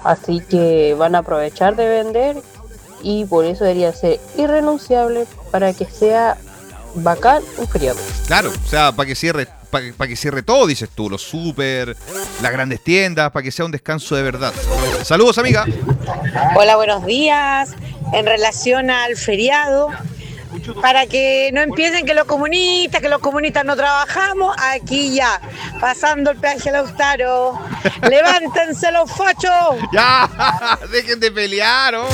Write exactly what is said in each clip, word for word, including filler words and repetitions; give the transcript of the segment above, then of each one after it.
Así que van a aprovechar de vender y por eso debería ser irrenunciable para que sea bacán un feriado. Claro, o sea, para que cierre, para pa que cierre todo, dices tú, los súper, las grandes tiendas, para que sea un descanso de verdad. Saludos, amiga. Hola, buenos días. En relación al feriado, para que no empiecen que los comunistas, que los comunistas no trabajamos, aquí ya, pasando el peaje Lautaro. ¡Levántense los fachos! ¡Ya! ¡Dejen de pelear! Oh.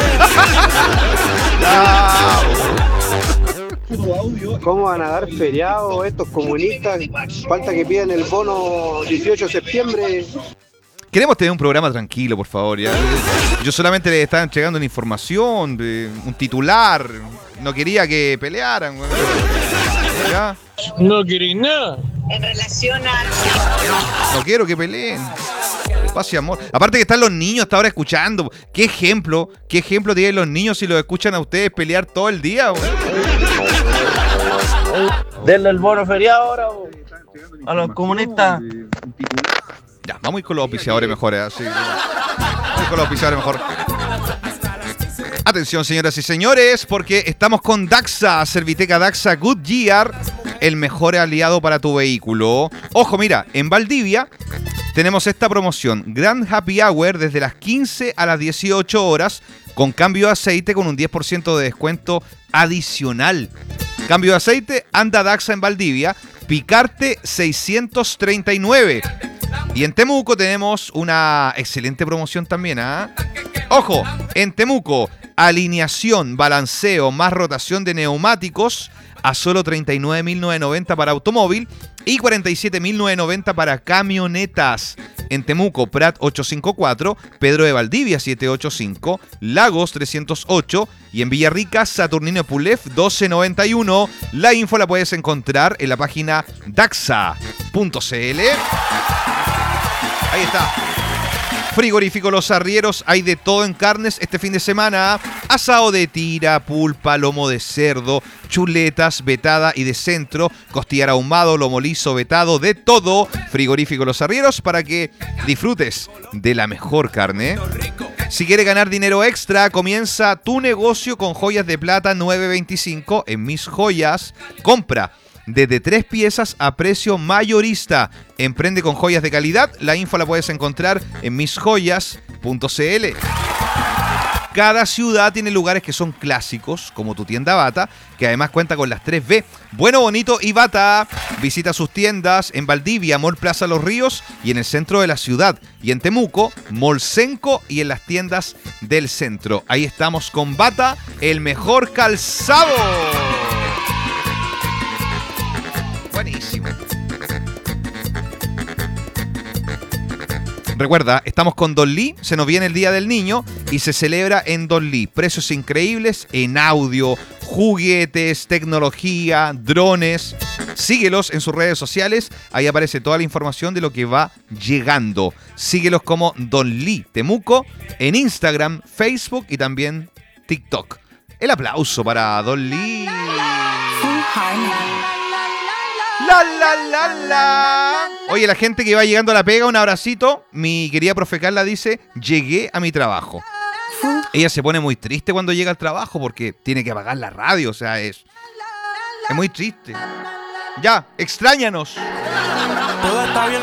¡Ya! ¿Cómo van a dar feriado estos comunistas? Falta que pidan el bono dieciocho de septiembre. Queremos tener un programa tranquilo, por favor. ¿Ya? Yo solamente les estaba entregando una información, un titular. No quería que pelearan. ¿Ya? No queréis nada. En relación al... No quiero que peleen. Paz y amor. Aparte que están los niños hasta ahora escuchando. ¿Qué ejemplo? ¿Qué ejemplo tienen los niños si los escuchan a ustedes pelear todo el día? Güey? Denle el bono feriado ahora a los comunistas. Ya, vamos a ir con los auspiciadores mejores. Así. Vamos a ir con los auspiciadores mejor. Atención, señoras y señores, porque estamos con Daxa, Serviteca Daxa Goodyear, el mejor aliado para tu vehículo. Ojo, mira, en Valdivia tenemos esta promoción, Grand Happy Hour desde las quince a las dieciocho horas, con cambio de aceite con un diez por ciento de descuento adicional. Cambio de aceite, anda Daxa en Valdivia, Picarte seiscientos treinta y nueve. Y en Temuco tenemos una excelente promoción también, ¿ah? ¿eh? Ojo, en Temuco, alineación, balanceo, más rotación de neumáticos a solo treinta y nueve mil novecientos noventa para automóvil y cuarenta y siete mil novecientos noventa para camionetas. En Temuco, Prat ochocientos cincuenta y cuatro, Pedro de Valdivia setecientos ochenta y cinco, Lagos trescientos ocho y en Villarrica, Saturnino Pulef doce noventa y uno. La info la puedes encontrar en la página daxa punto c l. Ahí está. Frigorífico Los Arrieros, hay de todo en carnes este fin de semana. Asado de tira, pulpa, lomo de cerdo, chuletas, vetada y de centro, costillar ahumado, lomo liso, vetado, de todo. Frigorífico Los Arrieros para que disfrutes de la mejor carne. Si quieres ganar dinero extra, comienza tu negocio con joyas de plata nueve veinticinco en Mis Joyas. Compra desde tres piezas a precio mayorista. Emprende con joyas de calidad. La info la puedes encontrar en mis joyas punto c l. Cada ciudad tiene lugares que son clásicos, como tu tienda Bata, que además cuenta con las tres B. Bueno, bonito y Bata. Visita sus tiendas en Valdivia, Mall Plaza Los Ríos y en el centro de la ciudad. Y en Temuco, Mall Senco y en las tiendas del centro. Ahí estamos con Bata, el mejor calzado. Buenísimo. Recuerda, estamos con Don Lee, se nos viene el Día del Niño y se celebra en Don Lee. Precios increíbles en audio, juguetes, tecnología, drones. Síguelos en sus redes sociales, ahí aparece toda la información de lo que va llegando. Síguelos como Don Lee Temuco en Instagram, Facebook y también TikTok. El aplauso para Don Lee. La, la, la, la. Oye, la gente que va llegando a la pega, un abracito. Mi querida profe Carla dice, llegué a mi trabajo. Ella se pone muy triste cuando llega al trabajo porque tiene que apagar la radio, o sea, es, es muy triste. Ya, extrañanos.